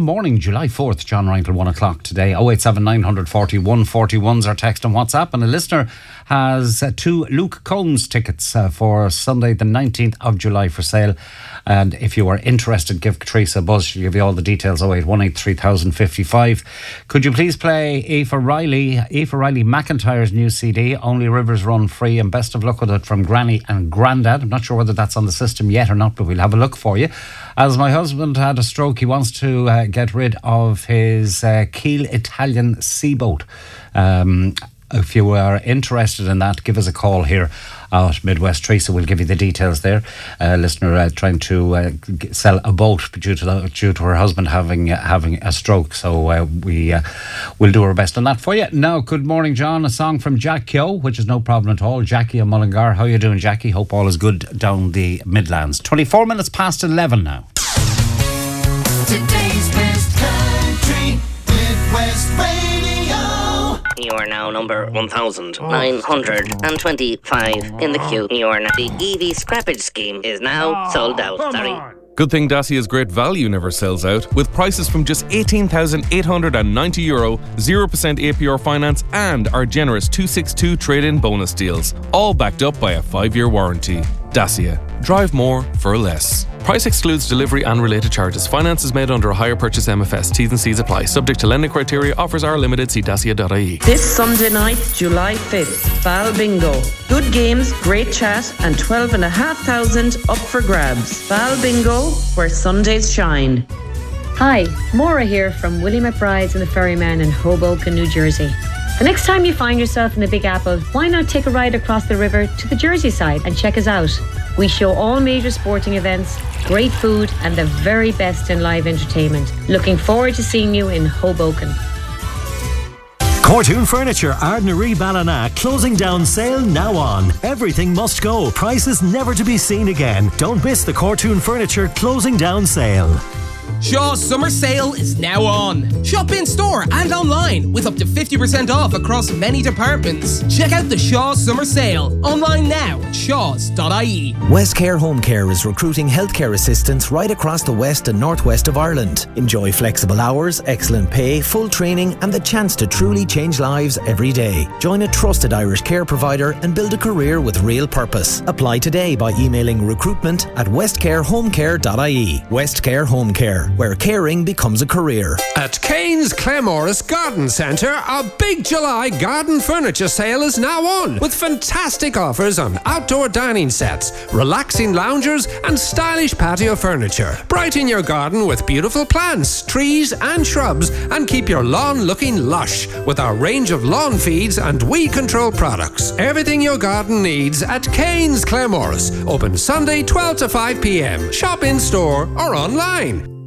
morning, July 4th, John Reinkel, 1 o'clock today. 087 940 141's our text and WhatsApp. And a listener has 2 Luke Combs tickets for Sunday the 19th of July for sale. And if you are interested, give Teresa a buzz. She'll give you all the details. 08183 3055. Could you please play Aoife Riley McIntyre's new CD, Only Rivers Run Free, and best of luck with it from Granny and Grandad. I'm not sure whether that's on the system yet or not, but we'll have a look for you. As my husband had a stroke, he wants to get rid of his Kiel Italian Seaboat. If you are interested in that, give us a call here at Midwest. Teresa will give you the details there. Listener trying to sell a boat due to her husband having a stroke. So we'll do our best on that for you. Now, good morning, John. A song from Jack Kyo, which is no problem at all. Jackie and Mullingar. How are you doing, Jackie? Hope all is good down the Midlands. 24 minutes past 11 now. Today's best country, Midwest Radio. You are now number 1,925 in the queue. You are now. The EV scrappage scheme is now sold out. Sorry. Good thing Dacia's great value never sells out, with prices from just €18,890, 0% APR finance, and our generous 262 trade-in bonus deals, all backed up by a 5-year warranty. Dacia. Drive more for less. Price excludes delivery and related charges. Finance is made under a hire purchase MFS. T's and C's apply. Subject to lending criteria. Offers are limited. See dacia.ie. This Sunday night, July 5th, Bal Bingo. Good games, great chat, and 12,500 up for grabs. Bal Bingo, where Sundays shine. Hi, Maura here from Willie McBride's and the Ferryman in Hoboken, New Jersey. The next time you find yourself in the Big Apple, why not take a ride across the river to the Jersey side and check us out? We show all major sporting events, great food, and the very best in live entertainment. Looking forward to seeing you in Hoboken. Cortoon Furniture, Ardnaree Ballina, closing down sale now on. Everything must go. Prices never to be seen again. Don't miss the Cortoon Furniture closing down sale. Shaw's summer sale is now on. Shop in store and online with up to 50% off across many departments. Check out the Shaw's summer sale online now at shaws.ie. Westcare Home Care is recruiting healthcare assistants right across the west and northwest of Ireland. Enjoy flexible hours, excellent pay, full training, and the chance to truly change lives every day. Join a trusted Irish care provider and build a career with real purpose. Apply today by emailing recruitment@westcarehomecare.ie. Westcare Home Care, where caring becomes a career. At Kane's Claremorris Garden Centre, a big July garden furniture sale is now on, with fantastic offers on outdoor dining sets, relaxing loungers, and stylish patio furniture. Brighten your garden with beautiful plants, trees, and shrubs, and keep your lawn looking lush with our range of lawn feeds and weed control products. Everything your garden needs at Kane's Claremorris. Open Sunday 12 to 5 p.m. Shop in store or online.